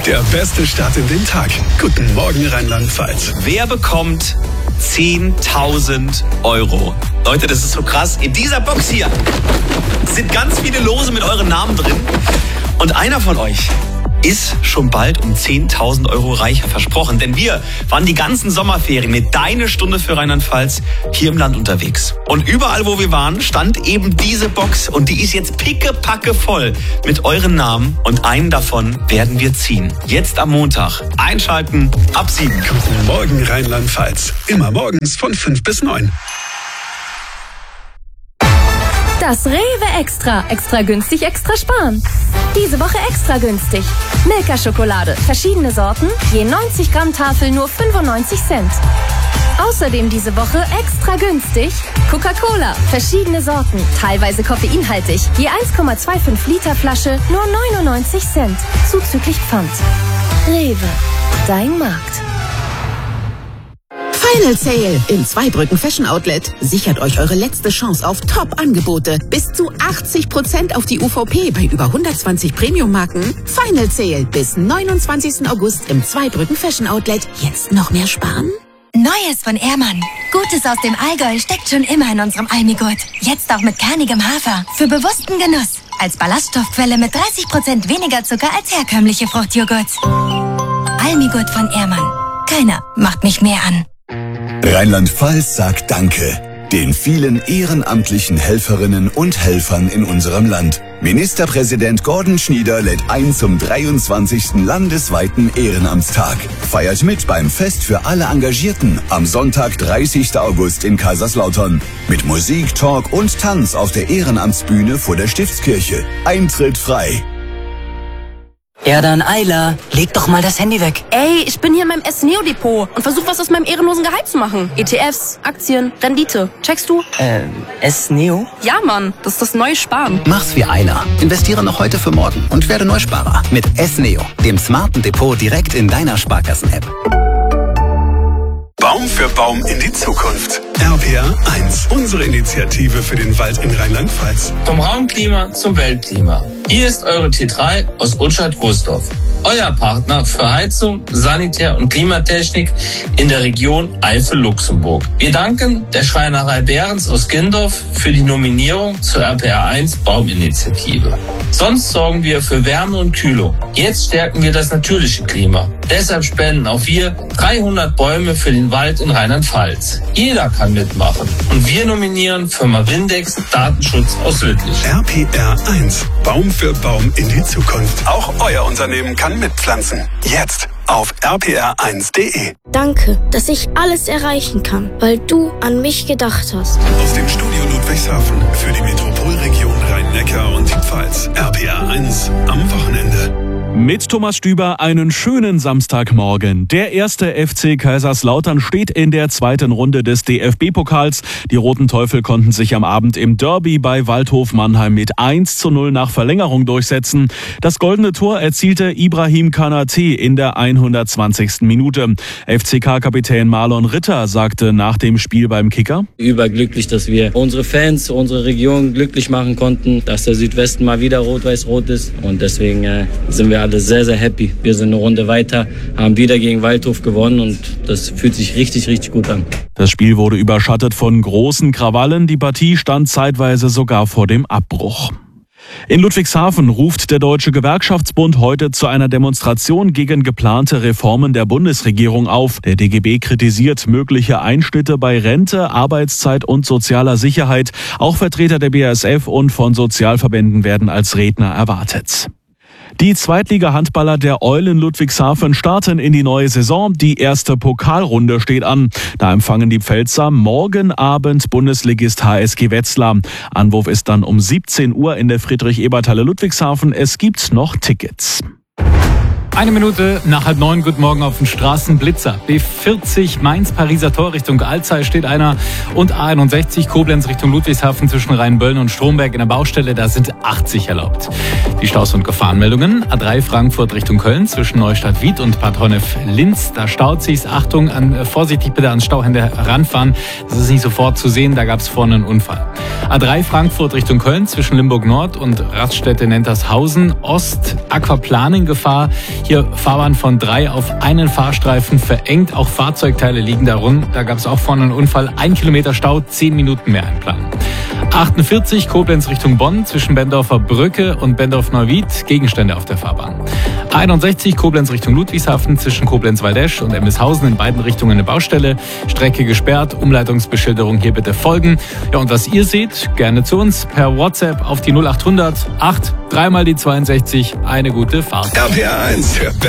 Der beste Start in den Tag. Guten Morgen Rheinland-Pfalz. Wer bekommt 10.000 €? Leute, das ist so krass. In dieser Box hier sind ganz viele Lose mit euren Namen drin. Und einer von euch ist schon bald um 10.000 € reich versprochen. Denn wir waren die ganzen Sommerferien mit Deine Stunde für Rheinland-Pfalz hier im Land unterwegs. Und überall, wo wir waren, stand eben diese Box. Und die ist jetzt pickepacke voll mit euren Namen. Und einen davon werden wir ziehen. Jetzt am Montag. Einschalten ab 7. Guten Morgen Rheinland-Pfalz. Immer morgens von 5 bis 9. Das Rewe Extra. Extra günstig, extra sparen. Diese Woche extra günstig. Milka-Schokolade. Verschiedene Sorten. Je 90 Gramm Tafel nur 95 Cent. Außerdem diese Woche extra günstig. Coca-Cola. Verschiedene Sorten. Teilweise koffeinhaltig. Je 1,25 Liter Flasche nur 99 Cent. Zuzüglich Pfand. Rewe. Dein Markt. Final Sale im Zweibrücken Fashion Outlet. Sichert euch eure letzte Chance auf Top-Angebote. Bis zu 80% auf die UVP bei über 120 Premium-Marken. Final Sale bis 29. August im Zweibrücken Fashion Outlet. Jetzt noch mehr sparen? Neues von Ehrmann. Gutes aus dem Allgäu steckt schon immer in unserem Almigurt. Jetzt auch mit kernigem Hafer. Für bewussten Genuss. Als Ballaststoffquelle mit 30% weniger Zucker als herkömmliche Fruchtjoghurt. Almigurt von Ehrmann. Keiner macht mich mehr an. Rheinland-Pfalz sagt Danke den vielen ehrenamtlichen Helferinnen und Helfern in unserem Land. Ministerpräsident Gordon Schnieder lädt ein zum 23. landesweiten Ehrenamtstag. Feiert mit beim Fest für alle Engagierten am Sonntag, 30. August in Kaiserslautern. Mit Musik, Talk und Tanz auf der Ehrenamtsbühne vor der Stiftskirche. Eintritt frei. Ja dann, Ayla, leg doch mal das Handy weg. Ey, ich bin hier in meinem S-Neo-Depot und versuche was aus meinem ehrenlosen Gehalt zu machen. ETFs, Aktien, Rendite. Checkst du? S-Neo? Ja, Mann, das ist das neue Sparen. Mach's wie Ayla. Investiere noch heute für morgen und werde Neusparer. Mit S-Neo, dem smarten Depot direkt in deiner Sparkassen-App. Baum für Baum in die Zukunft. RPR 1, unsere Initiative für den Wald in Rheinland-Pfalz. Vom Raumklima zum Weltklima. Hier ist eure T3 aus Utschat-Großdorf. Euer Partner für Heizung, Sanitär- und Klimatechnik in der Region Eifel-Luxemburg. Wir danken der Schreinerei Behrens aus Gindorf für die Nominierung zur RPR1 Bauminitiative. Sonst sorgen wir für Wärme und Kühlung. Jetzt stärken wir das natürliche Klima. Deshalb spenden auch wir 300 Bäume für den Wald in Rheinland-Pfalz. Jeder kann mitmachen. Und wir nominieren Firma Windex Datenschutz aus Lüttich. RPR 1, Baum für Baum in die Zukunft. Auch euer Unternehmen kann mitpflanzen. Jetzt auf rpr1.de. Danke, dass ich alles erreichen kann, weil du an mich gedacht hast. Aus dem Studio Ludwigshafen für die Metropolregion Rhein-Neckar und die Pfalz. RPR 1 am Wochenende. Mit Thomas Stüber einen schönen Samstagmorgen. Der erste FC Kaiserslautern steht in der zweiten Runde des DFB-Pokals. Die Roten Teufel konnten sich am Abend im Derby bei Waldhof Mannheim mit 1:0 nach Verlängerung durchsetzen. Das goldene Tor erzielte Ibrahim Kanate in der 120. Minute. FCK-Kapitän Marlon Ritter sagte nach dem Spiel beim Kicker: Überglücklich, dass wir unsere Fans, unsere Region glücklich machen konnten, dass der Südwesten mal wieder rot-weiß-rot ist. Und deswegen sind wir alle sehr, sehr happy. Wir sind eine Runde weiter, haben wieder gegen Waldhof gewonnen und das fühlt sich richtig, richtig gut an. Das Spiel wurde überschattet von großen Krawallen. Die Partie stand zeitweise sogar vor dem Abbruch. In Ludwigshafen ruft der Deutsche Gewerkschaftsbund heute zu einer Demonstration gegen geplante Reformen der Bundesregierung auf. Der DGB kritisiert mögliche Einschnitte bei Rente, Arbeitszeit und sozialer Sicherheit. Auch Vertreter der BASF und von Sozialverbänden werden als Redner erwartet. Die Zweitliga-Handballer der Eulen Ludwigshafen starten in die neue Saison. Die erste Pokalrunde steht an. Da empfangen die Pfälzer morgen Abend Bundesligist HSG Wetzlar. Anwurf ist dann um 17 Uhr in der Friedrich-Ebert-Halle Ludwigshafen. Es gibt noch Tickets. 1 Minute nach 8:30, guten Morgen auf den Straßenblitzer. B40 Mainz-Pariser Tor Richtung Alzey steht einer und A61 Koblenz Richtung Ludwigshafen zwischen Rheinböllen und Stromberg in der Baustelle, da sind 80 erlaubt. Die Staus- und Gefahrenmeldungen: A3 Frankfurt Richtung Köln zwischen Neustadt-Wied und Bad Honnef-Linz, da staut sich's. Achtung, vorsichtig bitte ans Stauende heranfahren, das ist nicht sofort zu sehen, da gab's vorne einen Unfall. A3 Frankfurt Richtung Köln zwischen Limburg Nord und Raststätte Nentershausen Ost, Aquaplaning-Gefahr. Hier Fahrbahn von 3 auf einen Fahrstreifen verengt. Auch Fahrzeugteile liegen darum. Da gab es auch vorne einen Unfall. 1 Kilometer Stau, 10 Minuten mehr einplanen. 48 Koblenz Richtung Bonn zwischen Bendorfer Brücke und Bendorf-Neuwied. Gegenstände auf der Fahrbahn. 61 Koblenz Richtung Ludwigshafen zwischen Koblenz-Waldesch und Emmishausen. In beiden Richtungen eine Baustelle. Strecke gesperrt. Umleitungsbeschilderung hier bitte folgen. Ja, und was ihr seht, gerne zu uns per WhatsApp auf die 0800 8 3 mal die 62. Eine gute Fahrt. RPR 1.